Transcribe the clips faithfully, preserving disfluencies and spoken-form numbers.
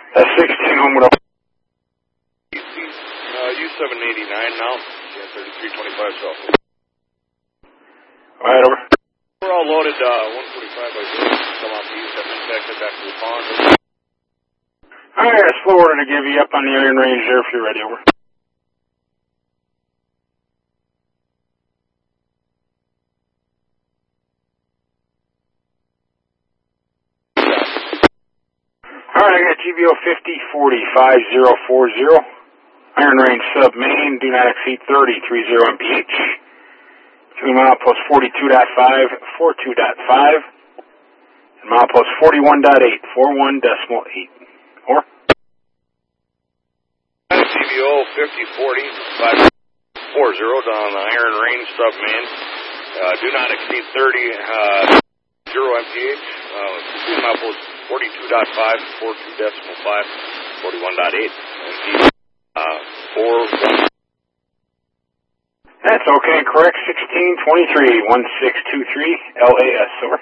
That's sixteen home with a... Uh, U seven eighty-nine now. Yeah, thirty-three twenty-five south. All right, over. We're all loaded, uh, one forty-five by zero. Come off the east, have been back back to the pond. All right, it's Florida to give you up on the iron range there if you're ready, over. All right, I got G B O fifty forty-five zero forty. Iron range sub main, do not exceed thirty, thirty M P H. Three mile plus forty-two point five, forty-two point five. And mile plus forty-one point eight, forty-one decimal eight. Or? G B O fifty forty-five forty down the iron range sub main. Uh, do not exceed thirty, uh, zero M P H. Uh, three mile plus forty-two point five, forty-two decimal five, forty-one point eight. Uh, four, one. That's okay, correct. sixteen twenty-three, one six two three, L A S, over.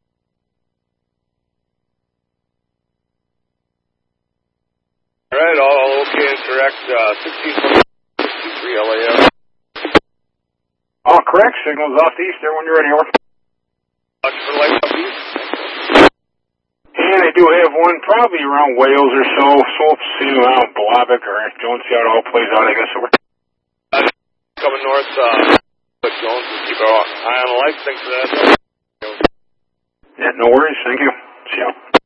Alright, all okay and correct. Uh, sixteen twenty-three, L A S. All correct, signals off the east there when you're ready, over. Watch for light off east. And I do have one probably around Wales or so, so we'll see around Blavic or Jones, see how it all plays out, I guess, over. Uh, coming north, uh, but Jones, keep our eye on the lights. Thanks for that. Yeah, no worries, thank you. See ya.